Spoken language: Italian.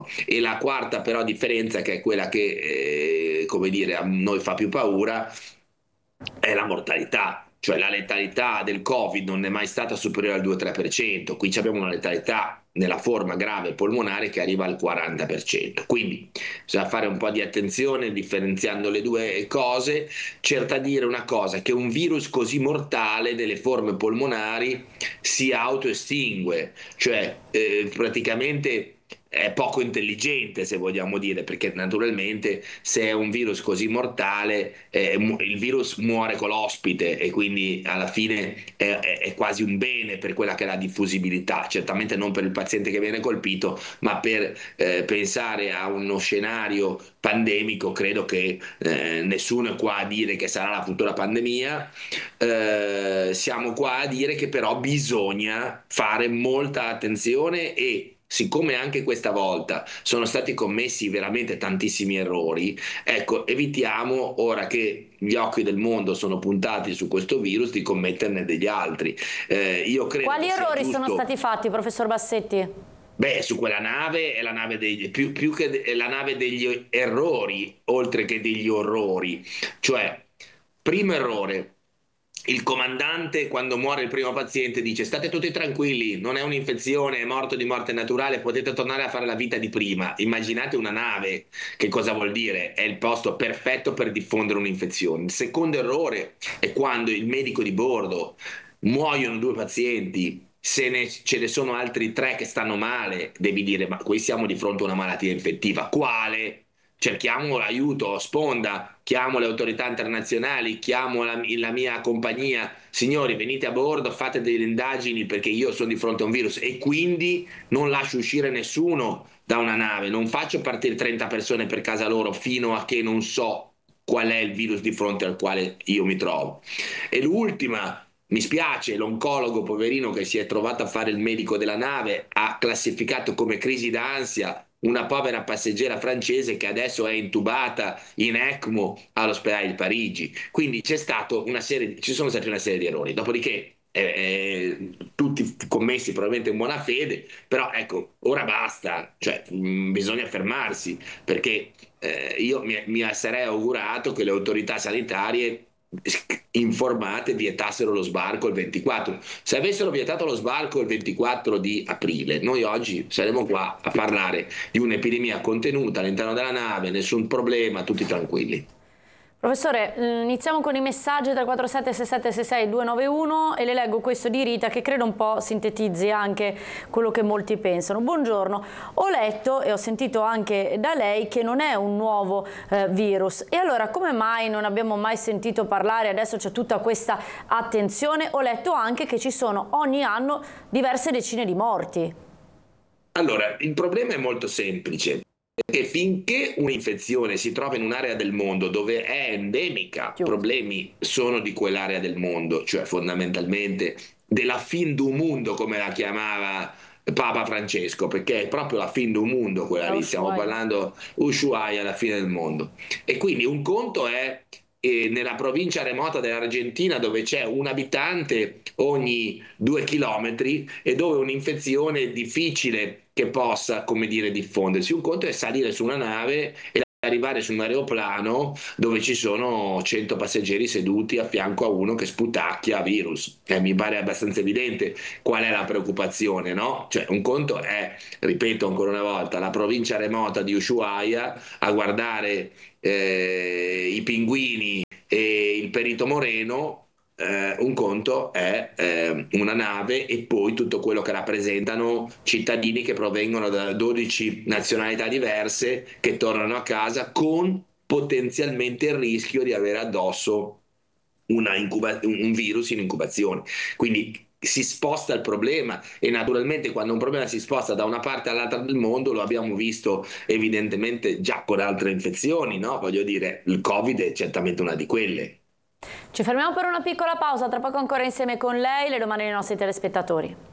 E la quarta però differenza, che è quella che, come dire, a noi fa più paura, è la mortalità. Cioè la letalità del Covid non è mai stata superiore al 2-3%, qui abbiamo una letalità nella forma grave polmonare che arriva al 40%. Quindi bisogna fare un po' di attenzione differenziando le due cose. Certa dire una cosa, che un virus così mortale delle forme polmonari si autoestingue, cioè praticamente è poco intelligente, se vogliamo dire, perché naturalmente se è un virus così mortale, il virus muore con l'ospite e quindi alla fine è quasi un bene per quella che è la diffusibilità, certamente non per il paziente che viene colpito, ma per pensare a uno scenario pandemico. Credo che nessuno è qua a dire che sarà la futura pandemia, siamo qua a dire che però bisogna fare molta attenzione, e siccome anche questa volta sono stati commessi veramente tantissimi errori, ecco, evitiamo, ora che gli occhi del mondo sono puntati su questo virus, di commetterne degli altri. Io credo Quali che sia errori sono giusto. stati fatti, professor Bassetti? Beh, su quella nave è la nave più che è la nave degli errori, oltre che degli orrori. Cioè, primo errore, il comandante quando muore il primo paziente dice: state tutti tranquilli, non è un'infezione, è morto di morte naturale, potete tornare a fare la vita di prima. Immaginate una nave, che cosa vuol dire? È il posto perfetto per diffondere un'infezione. Il secondo errore è quando il medico di bordo, muoiono due pazienti, ce ne sono altri tre che stanno male, devi dire: ma qui siamo di fronte a una malattia infettiva. Quale? Cerchiamo l'aiuto, sponda, chiamo le autorità internazionali, chiamo la mia compagnia: signori, venite a bordo, fate delle indagini perché io sono di fronte a un virus, e quindi non lascio uscire nessuno da una nave, non faccio partire 30 persone per casa loro fino a che non so qual è il virus di fronte al quale io mi trovo. E l'ultima, mi spiace, l'oncologo poverino che si è trovato a fare il medico della nave ha classificato come crisi d'ansia una povera passeggera francese che adesso è intubata in ECMO all'ospedale di Parigi. Quindi ci sono stati una serie di errori. Dopodiché tutti commessi probabilmente in buona fede, però ecco, ora basta, cioè bisogna fermarsi, perché io mi sarei augurato che le autorità sanitarie informate vietassero lo sbarco il 24. Se avessero vietato lo sbarco il 24 di aprile, noi oggi saremmo qua a parlare di un'epidemia contenuta all'interno della nave, nessun problema, tutti tranquilli. Professore, iniziamo con i messaggi 347 6766 291 e le leggo questo di Rita, che credo un po' sintetizzi anche quello che molti pensano. Buongiorno, ho letto e ho sentito anche da lei che non è un nuovo virus, e allora come mai non abbiamo mai sentito parlare? Adesso c'è tutta questa attenzione. Ho letto anche che ci sono ogni anno diverse decine di morti. Allora, il problema è molto semplice, perché finché un'infezione si trova in un'area del mondo dove è endemica, Chiuso. problemi sono di quell'area del mondo, cioè fondamentalmente della fin du mundo, come la chiamava Papa Francesco, perché è proprio la fin du mundo quella Da lì, stiamo Ushuaia. parlando Ushuaia, la fine del mondo. E quindi un conto è nella provincia remota dell'Argentina, dove c'è un abitante ogni 2 chilometri e dove un'infezione è difficile che possa, come dire, diffondersi. Un conto è salire su una nave e arrivare su un aeroplano dove ci sono 100 passeggeri seduti a fianco a uno che sputacchia virus. Mi pare abbastanza evidente qual è la preoccupazione, no? Cioè, un conto è, ripeto ancora una volta, la provincia remota di Ushuaia a guardare i pinguini e il perito moreno. Un conto è una nave e poi tutto quello che rappresentano cittadini che provengono da 12 nazionalità diverse, che tornano a casa con potenzialmente il rischio di avere addosso un virus in incubazione. Quindi si sposta il problema, e naturalmente quando un problema si sposta da una parte all'altra del mondo, lo abbiamo visto evidentemente già con altre infezioni, no? Voglio dire, il Covid è certamente una di quelle. Ci fermiamo per una piccola pausa, tra poco ancora insieme con lei le domande dei nostri telespettatori.